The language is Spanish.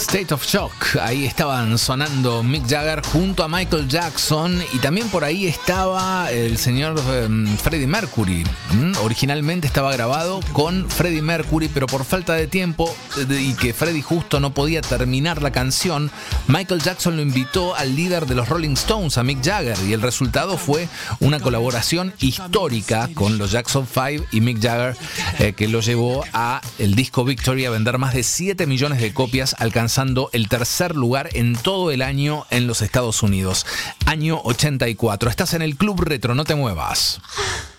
State of Shock. Ahí estaban sonando Mick Jagger junto a Michael Jackson, y también por ahí estaba el señor Freddie Mercury. Originalmente estaba grabado con Freddie Mercury, pero por falta de tiempo y que Freddie justo no podía terminar la canción, Michael Jackson lo invitó al líder de los Rolling Stones, a Mick Jagger, y el resultado fue una colaboración histórica con los Jackson 5 y Mick Jagger, que lo llevó a el disco Victory a vender más de 7 millones de copias, alcanzando el tercer lugar en todo el año en los Estados Unidos. Año 84. Estás en el Club Retro, no te muevas.